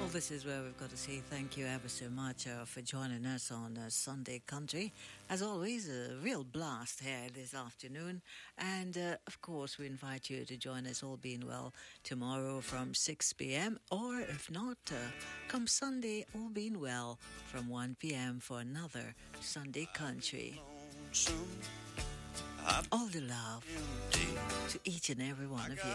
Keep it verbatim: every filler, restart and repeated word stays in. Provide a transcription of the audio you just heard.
Well, this is where we've got to say thank you ever so much uh, for joining us on uh, Sunday Country. As always, a real blast here this afternoon. And, uh, of course, we invite you to join us, all being well, tomorrow from six p.m. Or, if not, uh, come Sunday, all being well, from one p.m. for another Sunday Country. All the love to each and every one of you.